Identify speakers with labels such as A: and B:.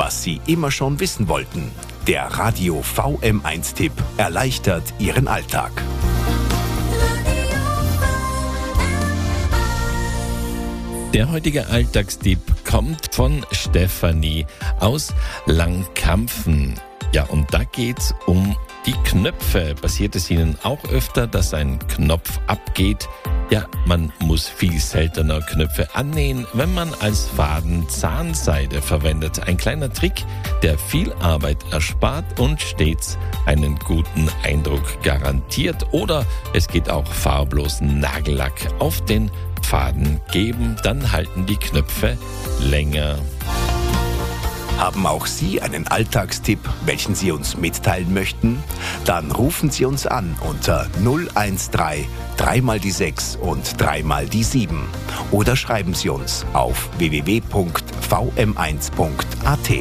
A: was Sie immer schon wissen wollten. Der Radio VM1-Tipp erleichtert Ihren Alltag.
B: Der heutige Alltagstipp kommt von Stefanie aus Langkampfen. Ja, und da geht's um die Knöpfe. Passiert es Ihnen auch öfter, dass ein Knopf abgeht? Ja, man muss viel seltener Knöpfe annähen, wenn man als Faden Zahnseide verwendet. Ein kleiner Trick, der viel Arbeit erspart und stets einen guten Eindruck garantiert. Oder es geht auch farblosen Nagellack auf den Faden geben, dann halten die Knöpfe länger.
A: Haben auch Sie einen Alltagstipp, welchen Sie uns mitteilen möchten? Dann rufen Sie uns an unter 013 3 mal die 6 und 3 mal die 7 oder schreiben Sie uns auf www.vm1.at.